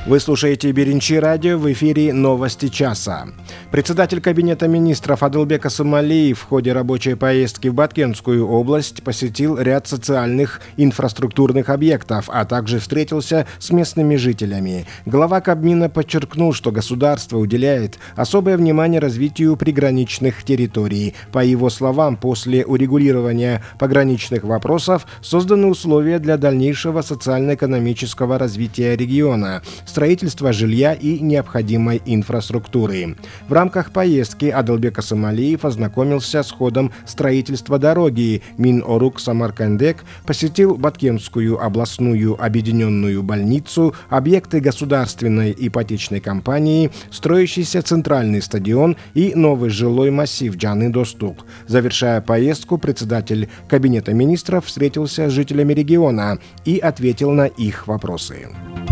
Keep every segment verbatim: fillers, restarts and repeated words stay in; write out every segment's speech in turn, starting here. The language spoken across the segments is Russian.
Вы слушаете Беренчи радио, в эфире «Новости часа». Председатель Кабинета министров Адылбек Асымалиев в ходе рабочей поездки в Баткенскую область посетил ряд социальных инфраструктурных объектов, а также встретился с местными жителями. Глава Кабмина подчеркнул, что государство уделяет особое внимание развитию приграничных территорий. По его словам, после урегулирования пограничных вопросов созданы условия для дальнейшего социально-экономического развития региона, строительства жилья и необходимой инфраструктуры. В рамках поездки Адылбек Асымалиев ознакомился с ходом строительства дороги. Мин-Орук-Самаркандек посетил Баткенскую областную объединенную больницу, объекты государственной ипотечной компании, строящийся центральный стадион и новый жилой массив Джаны-Достук. Завершая поездку, председатель Кабинета министров встретился с жителями региона и ответил на их вопросы.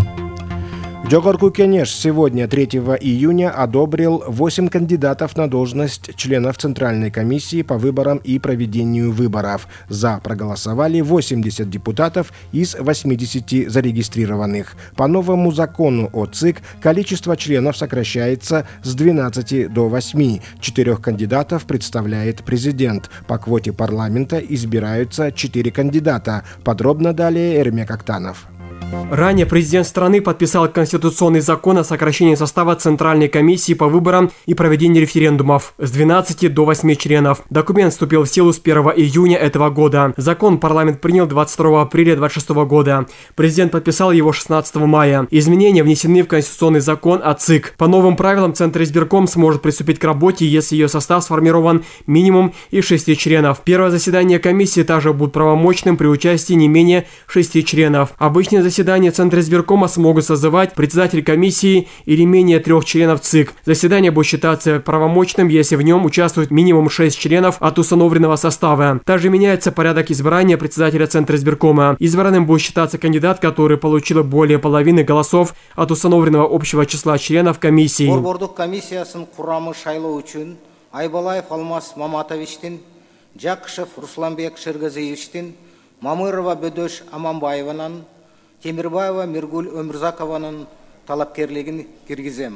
Жогорку Кенеш сегодня, третьего июня, одобрил восемь кандидатов на должность членов Центральной комиссии по выборам и проведению выборов. За проголосовали восемьдесят депутатов из восьмидесяти зарегистрированных. По новому закону о ЦИК количество членов сокращается с двенадцати до восьми. Четырех кандидатов представляет президент. По квоте парламента избираются четыре кандидата. Подробно далее Эрмек Актанов. Ранее президент страны подписал конституционный закон о сокращении состава Центральной комиссии по выборам и проведению референдумов с двенадцати до восьми членов. Документ вступил в силу с первого июня этого года. Закон парламент принял двадцать второго апреля две тысячи двадцать шестого года. Президент подписал его шестнадцатого мая. Изменения внесены в конституционный закон о ЦИК. По новым правилам Центр избирком сможет приступить к работе, если ее состав сформирован минимум из шести членов. Первое заседание комиссии также будет правомочным при участии не менее шести членов. Обычные заседания Заседания Центра избиркома смогут созывать председатель комиссии или менее трех членов ЦИК. Заседание будет считаться правомочным, если в нем участвует минимум шесть членов от установленного состава. Также меняется порядок избрания председателя Центра избиркома. Избранным будет считаться кандидат, который получил более половины голосов от установленного общего числа членов комиссии. Борбордук комиссиясын курамы шайлоо үчүн Айбалаев Алмаз Маматовичтин, Жакышев Русланбек Шергазиевичтин, Мамырова Бөдөш Аманбаеванан, Темирбаева Миргуль Өмрзакованын талапкерлигин киргизем.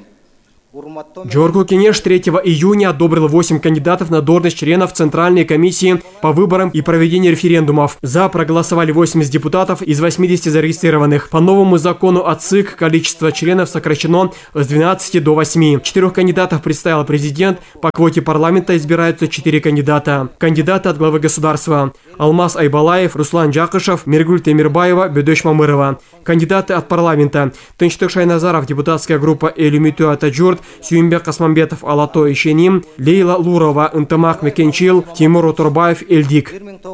Жогорку Кенеш третьего июня одобрил восемь кандидатов на должность членов Центральной комиссии по выборам и проведению референдумов. За проголосовали восемьдесят депутатов из восьмидесяти зарегистрированных. По новому закону о ЦИК количество членов сокращено с двенадцати до восьми. Четырех кандидатов представил президент. По квоте парламента избираются четыре кандидата. Кандидаты от главы государства: Алмаз Айбалаев, Руслан Жакышев, Миргуль Темирбаева, Бөдөш Мамырова. Кандидаты от парламента: Тынчтык Шайназаров, депутатская группа Элюмиту Атаджурт, Сюймбек Касмамбетов, Алато Ишеним, Лейла Лурова, Ынтымак Мекенчил, Тимур Утурбаев, Эльдик.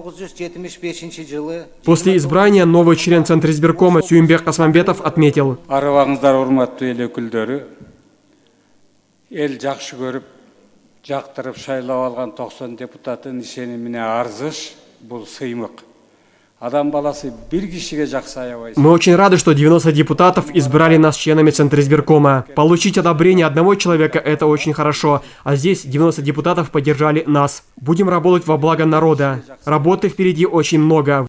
После избрания новый член Центра избиркома Сюймбек Касмамбетов отметил: Арыбаңыздар, урматтуу эл өкүлдөрү, эл жакшы көрүп, жактырып шайлап алган токсон депутаттын ишенимине арзыш бул сыймык. Мы очень рады, что девяносто депутатов избрали нас членами Центра избиркома. Получить одобрение одного человека – это очень хорошо, а здесь девяносто депутатов поддержали нас. Будем работать во благо народа. Работы впереди очень много.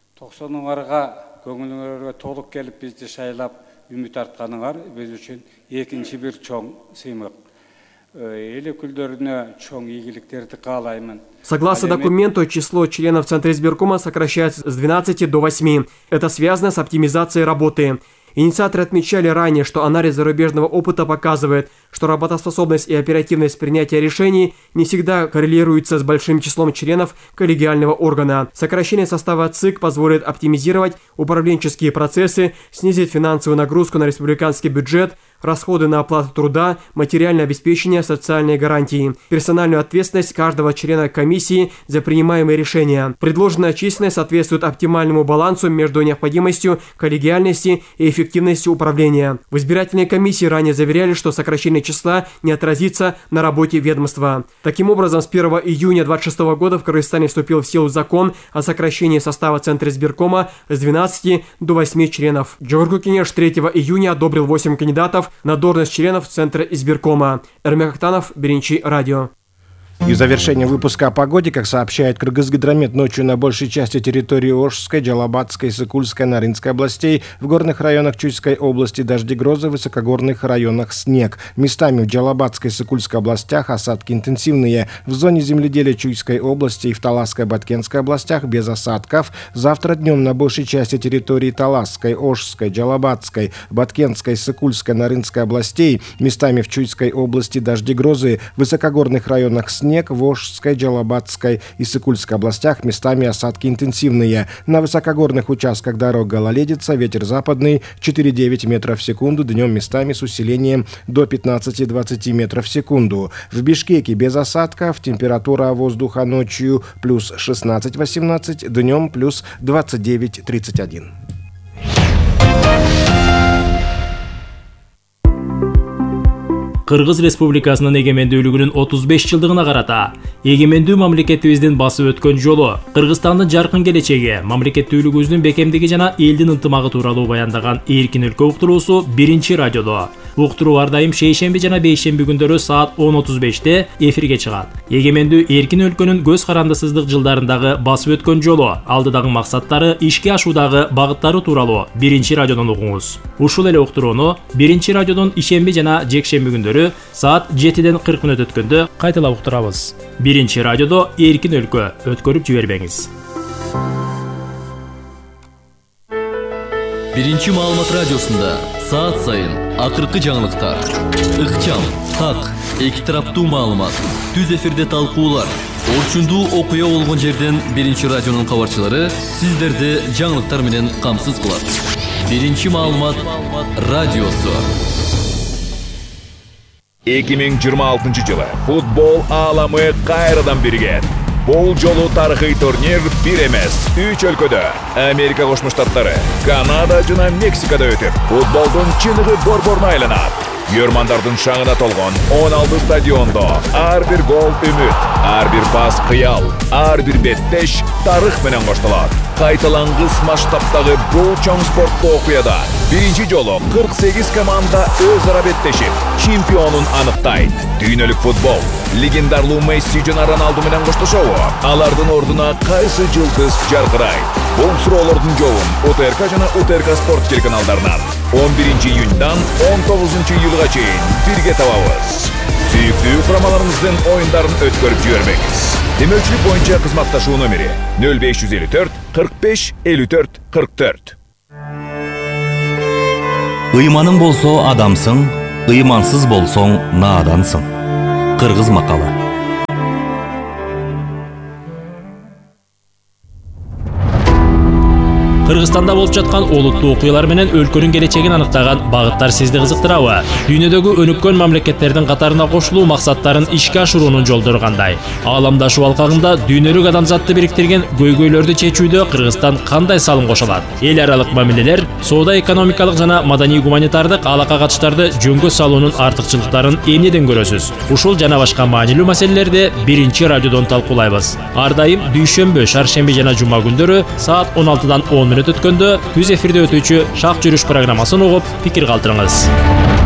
Согласно документу, число членов Центра избиркома сокращается с двенадцати до восьми. Это связано с оптимизацией работы. Инициаторы отмечали ранее, что анализ зарубежного опыта показывает, что работоспособность и оперативность принятия решений не всегда коррелируются с большим числом членов коллегиального органа. Сокращение состава ЦИК позволит оптимизировать управленческие процессы, снизить финансовую нагрузку на республиканский бюджет, расходы на оплату труда, материальное обеспечение, социальные гарантии, персональную ответственность каждого члена комиссии за принимаемые решения. Предложенная численность соответствует оптимальному балансу между необходимостью коллегиальности и эффективностью управления. В избирательной комиссии ранее заверяли, что сокращение числа не отразится на работе ведомства. Таким образом, с первого июня две тысячи двадцать шестого года в Кыргызстане вступил в силу закон о сокращении состава Центра избиркома с двенадцати до восьми членов. Жогорку Кенеш третьего июня одобрил восемь кандидатов на должность членов Центра избиркома. Эрмек Актанов, Беренчи радио. И в завершение выпуска о погоде, как сообщает Кыргызгидромет, ночью на большей части территории Ошской, Джалабатской, Сыкульской, Нарынской областей, в горных районах Чуйской области дожди, грозы, в высокогорных районах снег. Местами в Джалабатской, Сыкульской областях осадки интенсивные. В зоне земледелия Чуйской области и в Таласской, Баткенской областях без осадков. Завтра днем на большей части территории Таласской, Ошской, Джалабатской, Баткенской, Сыкульской, Нарынской областей, местами в Чуйской области дожди, грозы, в высокогорных районах снег. В Ошской, Джалабатской и Сыкульской областях местами осадки интенсивные. На высокогорных участках дорог гололедица, ветер западный четыре-девять метров в секунду, днем местами с усилением до пятнадцати-двадцати метров в секунду. В Бишкеке без осадков, температура воздуха ночью плюс шестнадцать-восемнадцать, днем плюс двадцать девять-тридцать один. Кыргыз Республикасынын эгемендүүлүгүнүн отуз беш жылдыгына карата эгемендүү мамлекетибиздин басып өткөн жолу, Кыргызстандын жаркын келечеги, мамлекеттүүлүгүбүздүн бекемдиги жана элдин ынтымагы тууралуу баяндаган Эркин өлкө уктуруусу биринчи радиодо. Уктуруу ар дайым шейшемби жана бейшемби күндөрү саат он отуз беште эфирге чыгат. Эгемендүү эркин өлкөнүн көз карандысыздык жылдарындагы басып өткөн жолу, алдыдагы максаттары, ишке ашуудагы багыттары тууралуу биринчи радиодон угуңуз. Ушул эле уктурууну биринчи радиодон ишемби жана жекшемби күндөрү саат жетиден кырк мүнөт өткөндө кайталап уктурабыз. Биринчи радиодо Эркин өлкө, өткөрүп жибербеңиз. Биринчи маалымат радиосунда саат сайын акыркы жаңылыктар, ыкчам, так, эки тараптуу маалымат, түз эфирде талкуулар, орчундуу окуя болгон жерден биринчи радионун кабарчылары сиздерди жаңылыктар менен камсыз кылат. Биринчи маалымат радиосу. эки миң жыйырма алтынчы жылы футбол ааламы кайрадан биригет. Бул жолу тарыхый турнир бир эмес, үч өлкөдө, Америка Кошмо Штаттары, Канада жана Мексикада өтүп, футболдун чыныгы борборуна айланат. Юрмандардын шаңына толгон он алты стадиондо ар бир гол үмүт, ар бир пас кыял, ар бир беттеш тарых менен коштолот. Кайталангыс масштабтагы бул чоң спорттуу окуяда биринчи жолу кырк сегиз команда өз ара беттешип, чемпионун аныктайт. Дүйнөлүк футбол легендарлуу Месси жана Роналду менен коштошобу? Алардын ордуна кайсы жылдыз жаркырайт? Бул суроолордун жообун УТРК жана УТРК спорт телеканалдарынан он биринчи июньдан он тогузунчу июлга чейин бирге табабыз. Сүйүктүү курамаларыңыздын оюндарын өткөрүп жибербеңиз. Демөчүлүк боюнча кызматташуу номери нөл беш жүз элүү төрт кырк беш элүү төрт кырк төрт. Ыйманың болсо адамсың, ыймансыз болсоң наадансың. Кыргыз макалы. Кыргызстанда болуп жаткан олуттуу окуялар менен өлкөнүн келечегин аныктаган багыттар сизди кызыктырабы? Дүйнөдөгү өнүккөн мамлекеттердин катарына кошулуу максаттарын ишке ашыруунун жолдору кандай? Ааламдашуу алкагында дүйнөлүк адамзатты бириктирген көйгөйлөрдү чечүүдө Кыргызстан кандай салым кошо алат? Эл аралык мамилелер, соода экономикалык жана маданий гуманитардык алака катыштарды жөнгө салуунун артыкчылыктарын эмнеден көрөсүз? Ушул жана башка маанилүү маселелерди биринчи радиодон талкуулайбыз. Ар дайым дүйшөмбү, шаршемби жана жума күндөрү саат он алтыдан он мүнөт өткөндө түз эфирде өтүүчү Шак жүрүш программасын угуп, пикир калтырыңыз.